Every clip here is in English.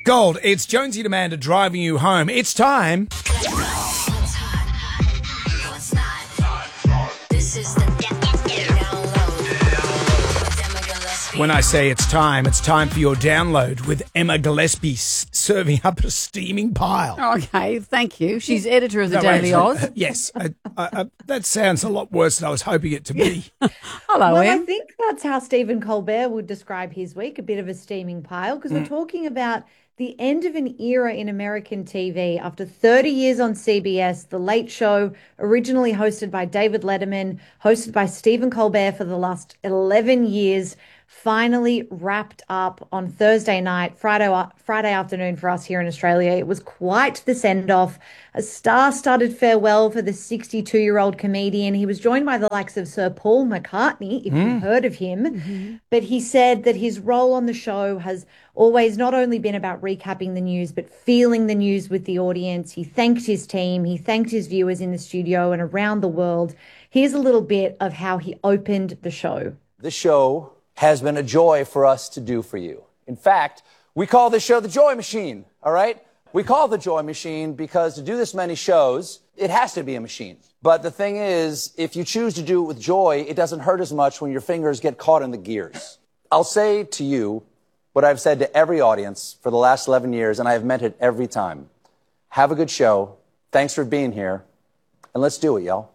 Gold, it's Jonesy Demander driving you home. It's time. When I say it's time for your download with Emma Gillespie serving up a steaming pile. Okay, thank you. She's editor of the Daily Oz. Yes, that sounds a lot worse than I was hoping it to be. Hello, Well, Em. I think that's how Stephen Colbert would describe his week, a bit of a steaming pile, because we're talking about the end of an era in American TV. After 30 years on CBS, The Late Show, originally hosted by David Letterman, hosted by Stephen Colbert for the last 11 years, finally wrapped up on Thursday night, Friday afternoon for us here in Australia. It was quite the send-off, a star-studded farewell for the 62-year-old comedian. He was joined by the likes of Sir Paul McCartney, if you've heard of him. But he said that his role on the show has always not only been about recapping the news, but feeling the news with the audience. He thanked his team. He thanked his viewers in the studio and around the world. Here's a little bit of how he opened the show. This show has been a joy for us to do for you. In fact, we call this show the Joy Machine, all right? We call it the Joy Machine because to do this many shows, it has to be a machine. But the thing is, if you choose to do it with joy, it doesn't hurt as much when your fingers get caught in the gears. I'll say to you what I've said to every audience for the last 11 years, and I have meant it every time. Have a good show. Thanks for being here. And let's do it, y'all.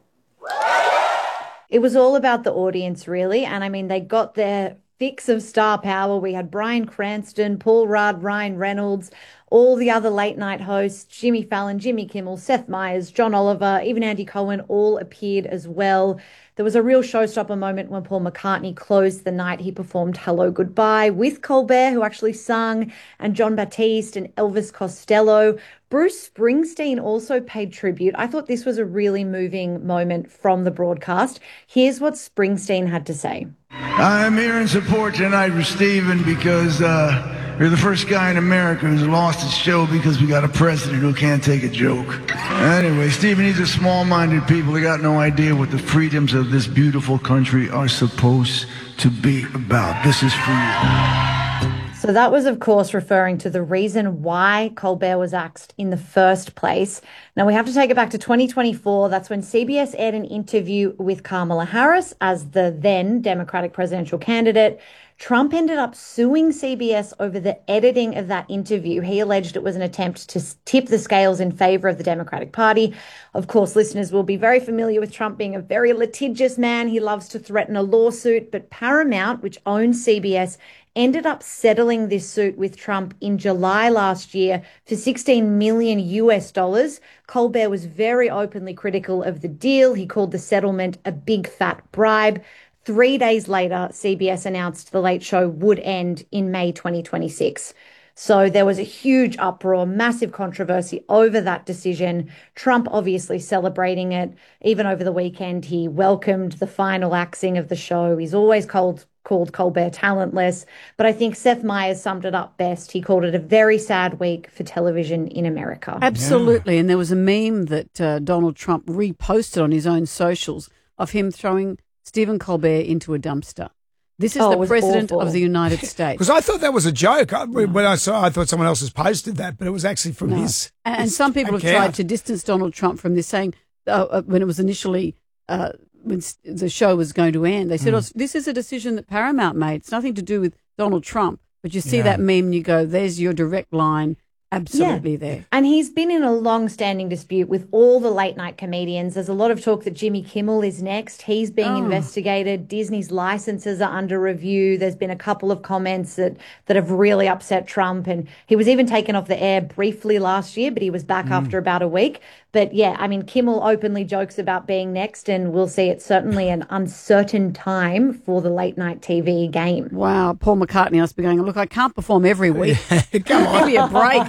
It was all about the audience, really. And I mean, they got their fix of star power. We had Bryan Cranston, Paul Rudd, Ryan Reynolds, all the other late night hosts, Jimmy Fallon, Jimmy Kimmel, Seth Meyers, John Oliver, even Andy Cohen all appeared as well. There was a real showstopper moment when Paul McCartney closed the night. He performed Hello Goodbye with Colbert, who actually sung, and John Batiste and Elvis Costello. Bruce Springsteen also paid tribute. I thought this was a really moving moment from the broadcast. Here's what Springsteen had to say. I'm here in support tonight for Stephen because you're the first guy in America who's lost his show because we got a president who can't take a joke. Anyway, Stephen, these are small-minded people. They got no idea what the freedoms of this beautiful country are supposed to be about. This is for you. So that was, of course, referring to the reason why Colbert was axed in the first place. Now, we have to take it back to 2024. That's when CBS aired an interview with Kamala Harris as the then Democratic presidential candidate. Trump ended up suing CBS over the editing of that interview. He alleged it was an attempt to tip the scales in favor of the Democratic Party. Of course, listeners will be very familiar with Trump being a very litigious man. He loves to threaten a lawsuit, but Paramount, which owns CBS, ended up settling this suit with Trump in July last year for $16 million US. Colbert was very openly critical of the deal. He called the settlement a big fat bribe. 3 days later, CBS announced The Late Show would end in May 2026. So there was a huge uproar, massive controversy over that decision. Trump obviously celebrating it. Even over the weekend, he welcomed the final axing of the show. He's always called Colbert talentless. But I think Seth Meyers summed it up best. He called it a very sad week for television in America. Absolutely. Yeah. And there was a meme that Donald Trump reposted on his own socials of him throwing Stephen Colbert into a dumpster. This is the president of the United States. Because I thought that was a joke. When I saw, I thought someone else has posted that, but it was actually from his. And some people have tried to distance Donald Trump from this, saying when it was initially when the show was going to end, they said, "Oh, this is a decision that Paramount made. It's nothing to do with Donald Trump." But you see that meme, and you go, "There's your direct line." Absolutely there. And he's been in a long-standing dispute with all the late-night comedians. There's a lot of talk that Jimmy Kimmel is next. He's being investigated. Disney's licenses are under review. There's been a couple of comments that have really upset Trump. And he was even taken off the air briefly last year, but he was back after about a week. But, yeah, I mean, Kimmel openly jokes about being next, and we'll see it's certainly an uncertain time for the late-night TV game. Wow, Paul McCartney must be going, look, I can't perform every week. Come on. Give me a break.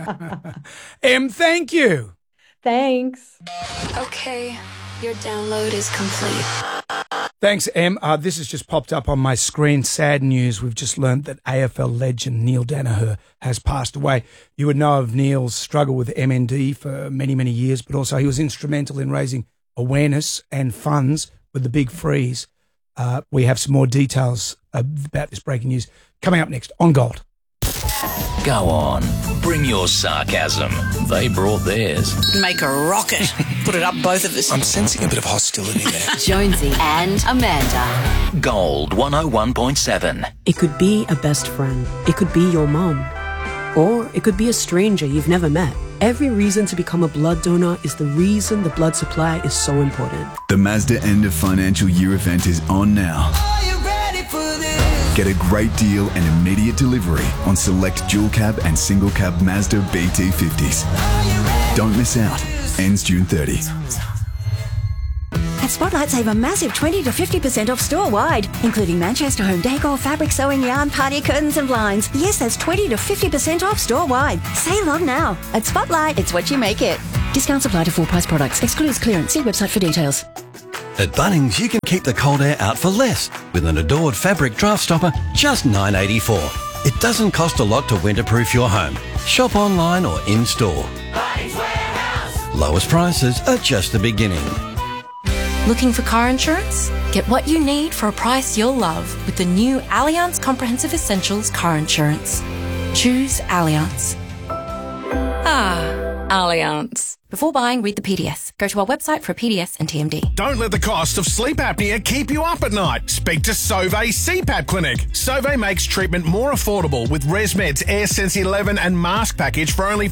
Em, thank you. Thanks. Okay, your download is complete. Thanks, Em. This has just popped up on my screen. Sad news. We've just learned that AFL legend Neil Danaher has passed away. You would know of Neil's struggle with MND for many, many years, but also he was instrumental in raising awareness and funds with the Big Freeze. We have some more details about this breaking news coming up next on Gold. Go on. Bring your sarcasm. They brought theirs. Make a rocket. Put it up both of us. I'm sensing a bit of hostility there. Jonesy and Amanda. Gold 101.7. It could be a best friend. It could be your mom. Or it could be a stranger you've never met. Every reason to become a blood donor is the reason the blood supply is so important. The Mazda end of financial year event is on now. Are you ready for this? Get a great deal and immediate delivery on select dual cab and single cab Mazda BT50s. Don't miss out. Ends June 30. At Spotlight, save a massive 20 to 50% off store-wide, including Manchester home decor, fabric sewing, yarn, party curtains and blinds. Yes, that's 20 to 50% off store-wide. Save on now. At Spotlight, it's what you make it. Discounts apply to full-price products. Excludes clearance. See website for details. At Bunnings, you can keep the cold air out for less with an adored fabric draft stopper, just $9.84. It doesn't cost a lot to winterproof your home. Shop online or in-store. Bunnings Warehouse. Lowest prices are just the beginning. Looking for car insurance? Get what you need for a price you'll love with the new Allianz Comprehensive Essentials Car Insurance. Choose Allianz. Allianz. Before buying, read the PDS. Go to our website for a PDS and TMD. Don't let the cost of sleep apnea keep you up at night. Speak to Sauvé CPAP Clinic. Sauvé makes treatment more affordable with ResMed's AirSense 11 and mask package for only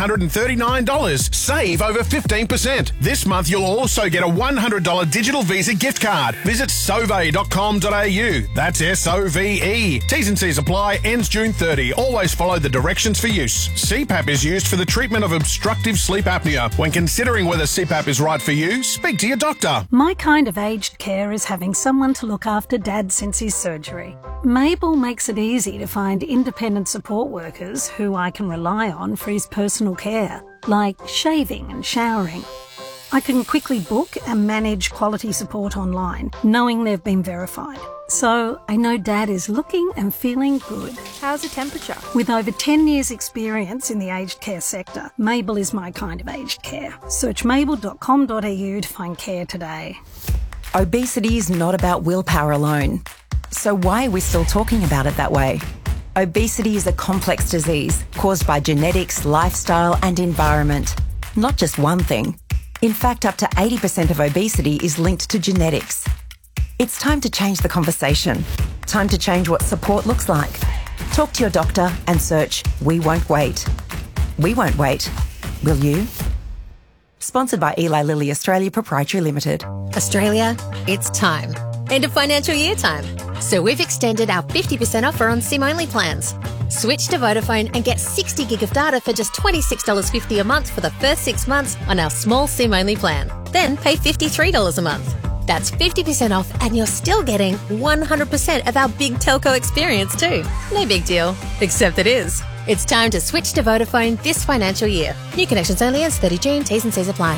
$1,539. Save over 15%. This month you'll also get a $100 digital Visa gift card. Visit sauve.com.au. That's SOVE. T's and C's apply. Ends June 30. Always follow the directions for use. CPAP is used for the treatment of obstructive sleep apnea. When considering whether CPAP is right for you, speak to your doctor. My kind of aged care is having someone to look after Dad since his surgery. Mabel makes it easy to find independent support workers who I can rely on for his personal care, like shaving and showering. I can quickly book and manage quality support online, knowing they've been verified. So I know Dad is looking and feeling good. How's the temperature? With over 10 years experience in the aged care sector, Mabel is my kind of aged care. Search mabel.com.au to find care today. Obesity is not about willpower alone. So why are we still talking about it that way? Obesity is a complex disease caused by genetics, lifestyle and environment. Not just one thing. In fact, up to 80% of obesity is linked to genetics. It's time to change the conversation. Time to change what support looks like. Talk to your doctor and search We Won't Wait. We won't wait. Will you? Sponsored by Eli Lilly Australia Proprietary Limited. Australia, it's time. End of financial year time. So we've extended our 50% offer on SIM-only plans. Switch to Vodafone and get 60 gig of data for just $26.50 a month for the first 6 months on our small SIM-only plan. Then pay $53 a month. That's 50% off and you're still getting 100% of our big telco experience too. No big deal, except it is. It's time to switch to Vodafone this financial year. New connections only ends 30 June. T's and C's apply.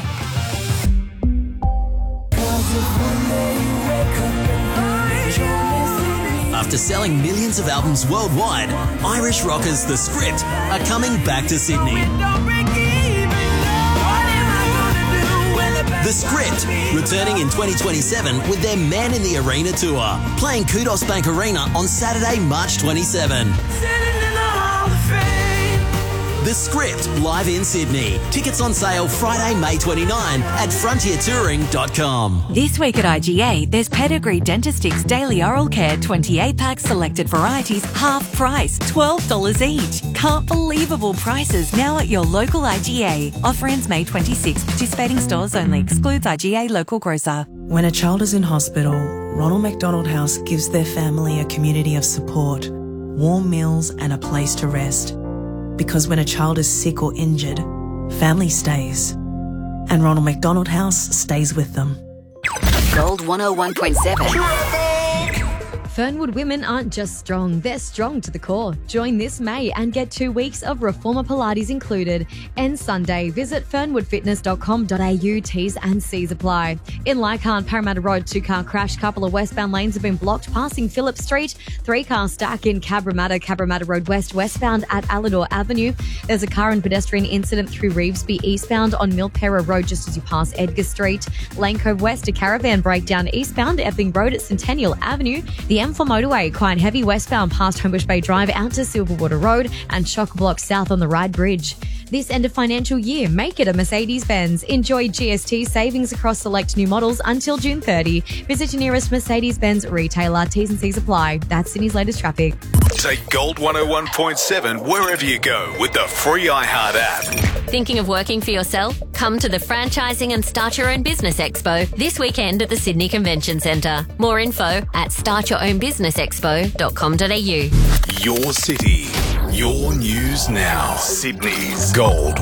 After selling millions of albums worldwide, Irish rockers The Script are coming back to Sydney. The Script, returning in 2027 with their Man in the Arena tour, playing Kudos Bank Arena on Saturday, March 27. The Script, live in Sydney. Tickets on sale Friday, May 29 at frontiertouring.com. This week at IGA, there's Pedigree Dentistix Daily Oral Care 28-pack selected varieties, half price, $12 each. Can't believable prices now at your local IGA. Offer ends May 26. Participating stores only. Excludes IGA local grocer. When a child is in hospital, Ronald McDonald House gives their family a community of support, warm meals and a place to rest. Because when a child is sick or injured, family stays. And Ronald McDonald House stays with them. Gold 101.7. Fernwood women aren't just strong, they're strong to the core. Join this May and get 2 weeks of Reformer Pilates included. Ends Sunday. Visit fernwoodfitness.com.au. T's and C's apply. In Leichhardt, Parramatta Road, 2-car crash. Couple of westbound lanes have been blocked passing Phillip Street. 3-car stack in Cabramatta Road West, westbound at Alador Avenue. There's a car and pedestrian incident through Revesby eastbound on Milpera Road just as you pass Edgar Street. Lane Cove West, a caravan breakdown eastbound Epping Road at Centennial Avenue. The the M4 motorway, quite heavy westbound past Homebush Bay Drive out to Silverwater Road and chock-a-block south on the Ryde Bridge. This end of financial year, make it a Mercedes-Benz. Enjoy GST savings across select new models until June 30. Visit your nearest Mercedes-Benz retailer. T's and C's apply. That's Sydney's latest traffic. Take Gold 101.7 wherever you go with the free iHeart app. Thinking of working for yourself? Come to the Franchising and Start Your Own Business Expo this weekend at the Sydney Convention Centre. More info at startyourownbusinessexpo.com.au. Your city, your news now. Sydney's Gold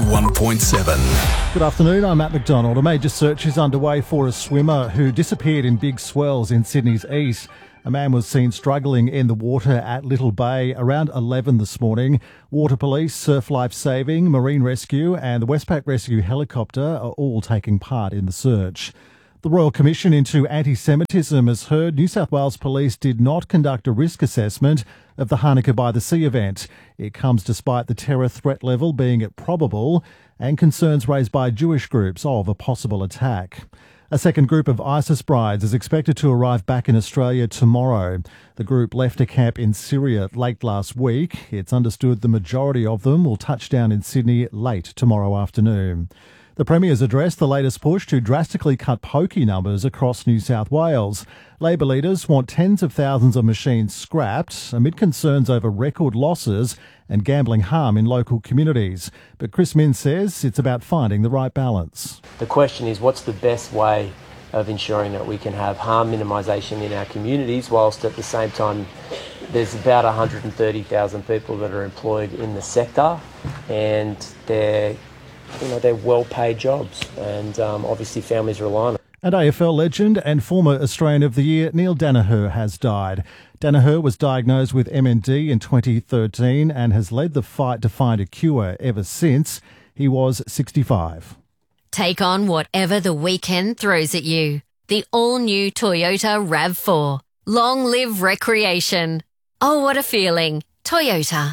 101.7. Good afternoon, I'm Matt McDonald. A major search is underway for a swimmer who disappeared in big swells in Sydney's east. A man was seen struggling in the water at Little Bay around 11 this morning. Water Police, Surf Life Saving, Marine Rescue and the Westpac Rescue Helicopter are all taking part in the search. The Royal Commission into Anti-Semitism has heard New South Wales Police did not conduct a risk assessment of the Hanukkah by the Sea event. It comes despite the terror threat level being at probable and concerns raised by Jewish groups of a possible attack. A second group of ISIS brides is expected to arrive back in Australia tomorrow. The group left a camp in Syria late last week. It's understood the majority of them will touch down in Sydney late tomorrow afternoon. The Premier's addressed the latest push to drastically cut pokie numbers across New South Wales. Labor leaders want tens of thousands of machines scrapped amid concerns over record losses and gambling harm in local communities. But Chris Minns says it's about finding the right balance. The question is, what's the best way of ensuring that we can have harm minimisation in our communities whilst at the same time there's about 130,000 people that are employed in the sector and they're well-paid jobs and obviously families rely on it. And AFL legend and former Australian of the Year Neil Daniher has died. Daniher was diagnosed with MND in 2013 and has led the fight to find a cure ever since. He was 65. Take on whatever the weekend throws at you. The all-new Toyota RAV4. Long live recreation. Oh, what a feeling. Toyota.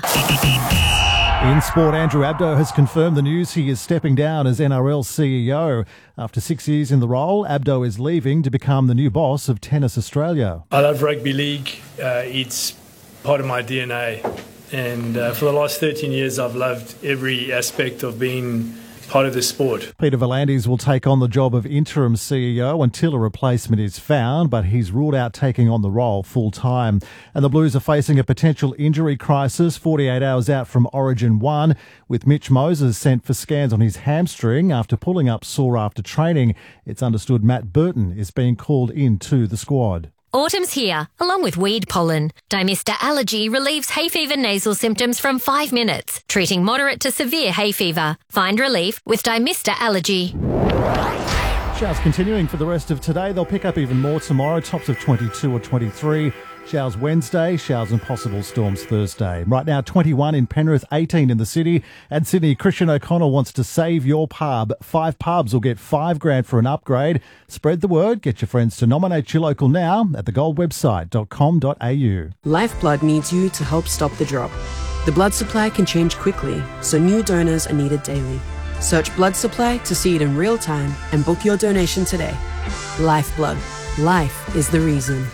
In sport, Andrew Abdo has confirmed the news he is stepping down as NRL CEO. After 6 years in the role, Abdo is leaving to become the new boss of Tennis Australia. I love rugby league. It's part of my DNA. And for the last 13 years, I've loved every aspect of being part of the sport. Peter V'landys will take on the job of interim CEO until a replacement is found, but he's ruled out taking on the role full-time. And the Blues are facing a potential injury crisis 48 hours out from Origin 1, with Mitch Moses sent for scans on his hamstring after pulling up sore after training. It's understood Matt Burton is being called into the squad. Autumn's here, along with weed pollen. Dimista Allergy relieves hay fever nasal symptoms from 5 minutes, treating moderate to severe hay fever. Find relief with Dimista Allergy. Showers continuing for the rest of today. They'll pick up even more tomorrow, tops of 22 or 23. Showers Wednesday, showers and possible storms Thursday. Right now, 21 in Penrith, 18 in the city. And Sydney, Christian O'Connell wants to save your pub. 5 pubs will get $5,000 for an upgrade. Spread the word. Get your friends to nominate your local now at thegoldwebsite.com.au. Lifeblood needs you to help stop the drop. The blood supply can change quickly, so new donors are needed daily. Search blood supply to see it in real time and book your donation today. Lifeblood. Life is the reason.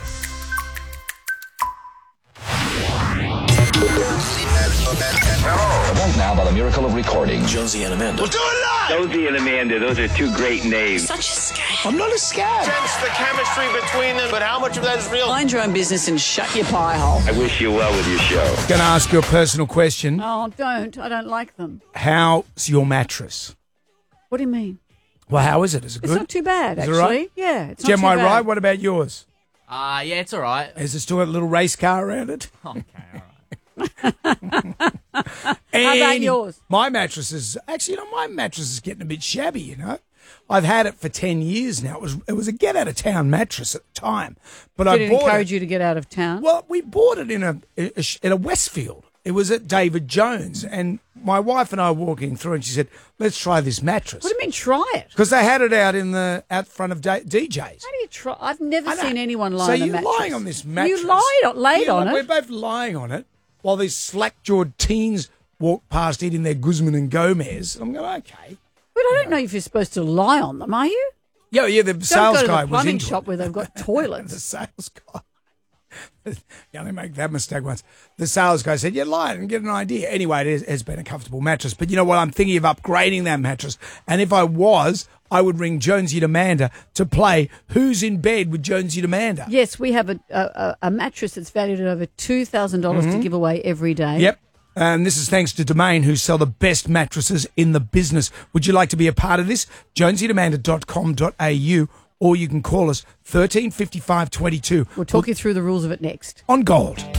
Now, by the miracle of recording, Josie and Amanda. We'll do it live! Josie and Amanda, those are 2 great names. Such a scam. I'm not a scam. Sense the chemistry between them, but how much of that is real? Mind your own business and shut your pie hole. I wish you well with your show. Going to ask you a personal question. Oh, don't. I don't like them. How's your mattress? What do you mean? Well, how is it? Is it good? It's not too bad, Is it actually. right? Yeah, it's Jem, not am too I bad. right? What about yours? Yeah, it's all right. Is it still got a little race car around it? Okay, all right. How about yours? My mattress is actually, my mattress is getting a bit shabby. I've had it for 10 years now. It was a get out of town mattress at the time, but Did I it bought encourage you to get out of town? Well, we bought it in a Westfield. It was at David Jones, and my wife and I were walking through, and she said, "Let's try this mattress." What do you mean, try it? Because they had it out front of DJs. How do you try? I've never seen anyone lie on a So mattress. you're lying on this mattress. You laid on it. We're both lying on it while these slack-jawed teens walk past eating their Guzman and Gomez. I'm going, okay. But I don't know if you're supposed to lie on them, are you? Yeah, the sales guy was Don't go to the plumbing into shop it. where they've got toilets. The sales guy. You only make that mistake once. The sales guy said, lie and get an idea. Anyway, it has been a comfortable mattress. But you know what? I'm thinking of upgrading that mattress. And if I was, I would ring Jonesy and Amanda to play Who's in Bed with Jonesy and Amanda. Yes, we have a mattress that's valued at over $2,000 to give away every day. Yep. And this is thanks to Domain, who sell the best mattresses in the business. Would you like to be a part of this? jonesyandamanda.com.au, or you can call us 13 55 22. We'll talk you through the rules of it next. On Gold.